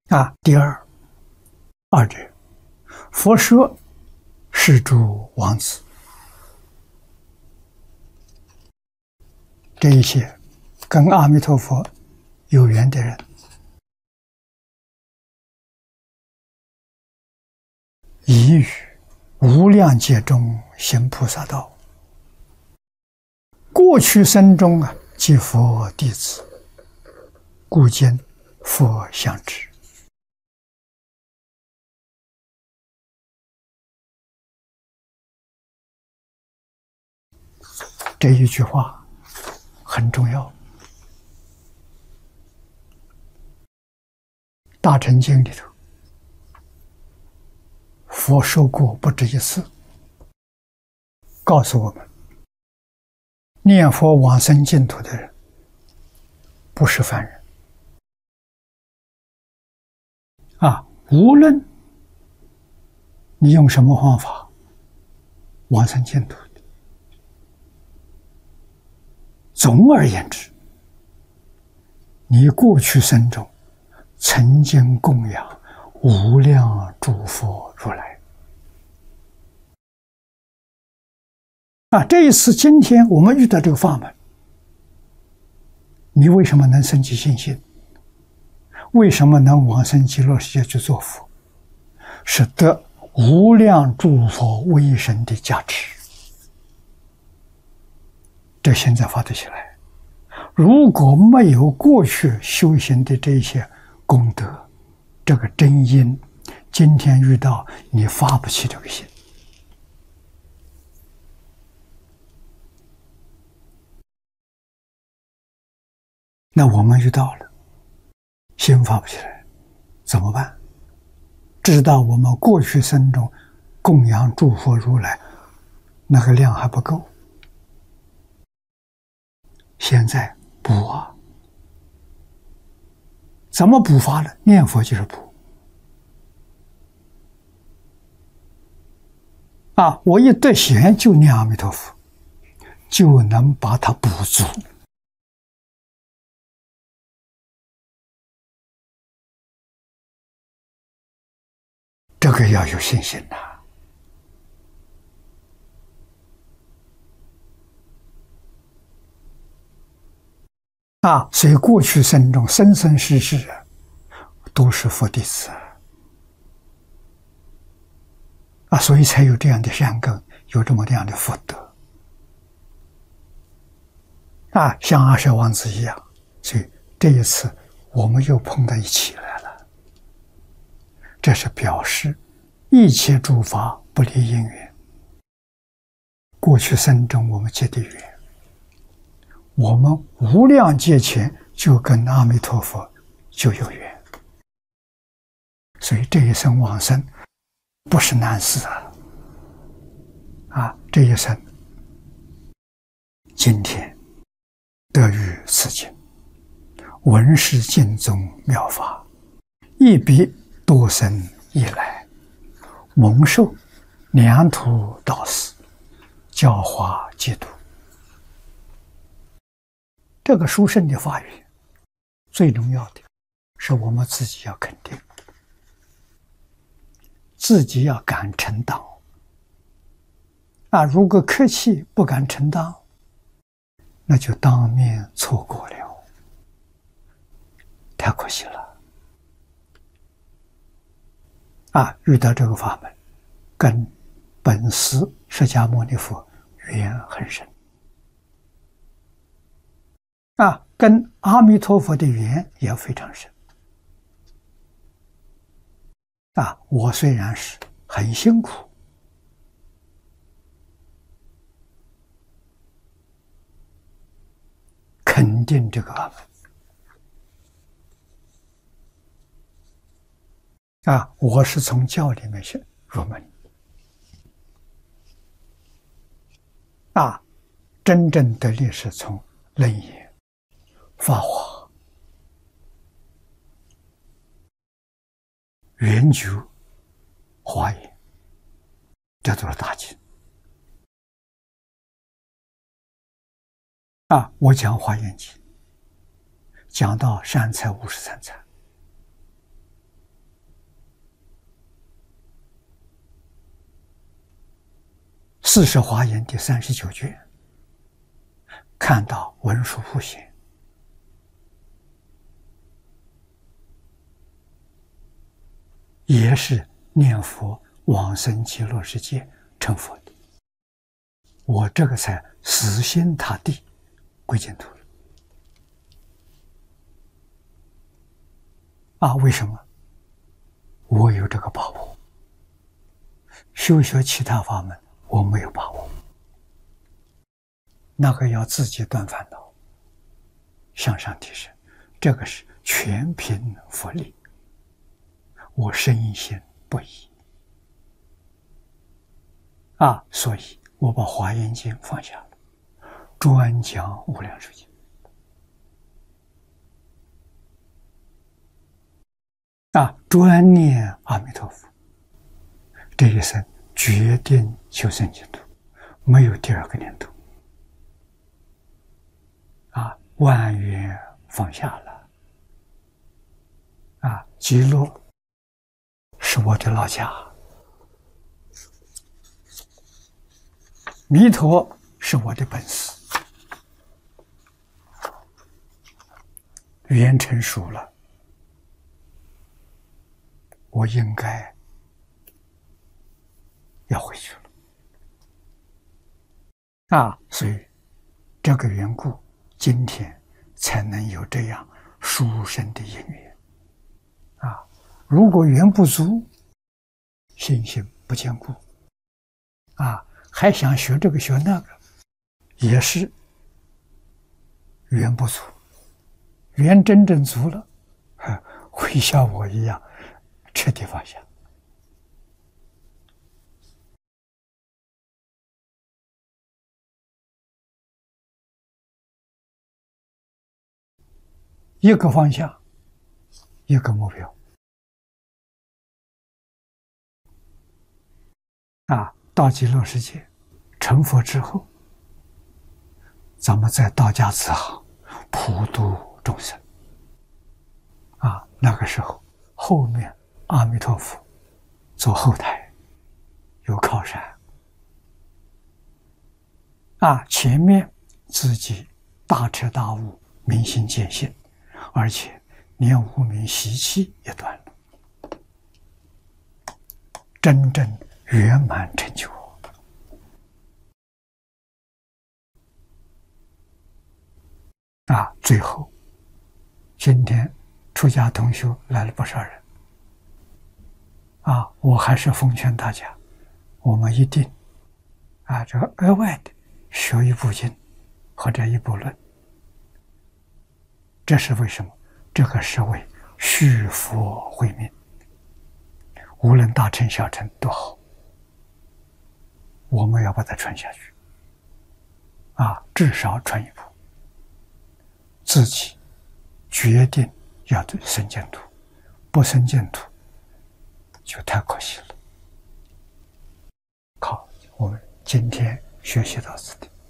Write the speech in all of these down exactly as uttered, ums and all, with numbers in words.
啊，第二，二者，佛说是诸王子，这一些跟阿弥陀佛有缘的人，已于无量劫中行菩萨道，过去生中啊，即佛弟子，故今佛相知。这一句话很重要，大乘经里头，佛说过不止一次，告诉我们，念佛往生净土的人不是凡人啊！无论你用什么方法往生净土，总而言之，你过去生中曾经供养无量诸佛如来啊！这一次今天我们遇到这个法门，你为什么能升起信心？为什么能往生极乐世界去做佛？是得无量诸佛威神的加持，这现在发得起来。如果没有过去修行的这些功德，这个真因，今天遇到你发不起这个心。那我们遇到了，心发不起来，怎么办？知道我们过去生中供养诸佛如来那个量还不够，现在补啊！怎么补法呢？念佛就是补啊！我一得闲就念阿弥陀佛，就能把它补足。这个要有信心呐！啊，所以过去生中生生世世啊，都是佛弟子啊，所以才有这样的善根，有这么这样的福德啊，像阿舍王子一样。所以这一次我们又碰到一起来了，这是表示一切诸法不离因缘。过去生中我们结的缘，我们无量劫前就跟阿弥陀佛就有缘，所以这一生往生不是难事啊！啊，这一生今天得遇此境，闻是经中妙法，一笔多生以来，蒙受良土导师教化戒毒。这个殊胜的法语，最重要的是我们自己要肯定，自己要敢承当啊！如果客气不敢承当，那就当面错过了，太可惜了啊！遇到这个法门，跟本师释迦牟尼佛缘很深啊，跟阿弥陀佛的缘也非常深啊！我虽然是很辛苦，肯定这个法门啊！我是从教里面去入门啊，真正得力是从楞严、法华、圆觉、华严，这都是大经啊！我讲华严经，讲到善财五十三参四十华严第三十九卷，看到文殊普贤，也是念佛往生极乐世界成佛的。我这个才死心塌地归净土了。啊，为什么？我有这个把握。修学其他法门，我没有把握。那个要自己断烦恼，向上提升，这个是全凭佛力。我深信不疑啊，所以我把《华严经》放下了，专讲《无量寿经》啊，专念阿弥陀佛。这一生决定求生净土，没有第二个念头啊！万缘放下了啊！极乐是我的老家，弥陀是我的本事，缘成熟了，我应该要回去了啊！所以这个缘故，今天才能有这样殊胜的因缘啊！如果缘不足，信心不坚固啊，还想学这个学那个，也是缘不足。缘真正足了，会像我一样彻底放下。一个方向，一个目标啊！到极乐世界成佛之后，咱们在道家慈航，普度众生啊！那个时候，后面阿弥陀佛做后台，有靠山啊！前面自己大彻大悟，明心见性，而且连无明习气也断了，真正圆满成就啊！最后，今天出家同修来了不少人啊！我还是奉劝大家，我们一定啊，这个额外的学一部经或者一部论。这是为什么？这个是为续佛慧命，无论大乘小乘都好，我们要把它传下去啊，至少传一部。自己决定要生净土，不生净土就太可惜了。好，我们今天学习到此地。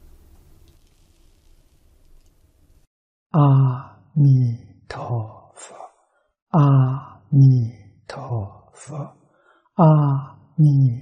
阿弥陀佛，阿弥陀佛，阿弥